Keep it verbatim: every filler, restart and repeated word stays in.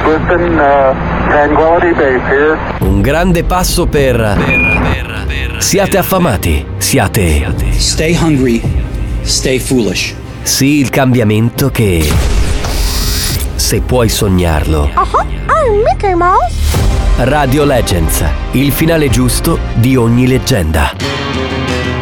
Houston, uh, Tranquility Base here. Un grande passo per... per, per, per siate affamati, siate... Stay hungry, stay foolish. Sì, il cambiamento che... se puoi sognarlo. Uh-huh. I'm Mickey Mouse. Radio Legends, il finale giusto di ogni leggenda.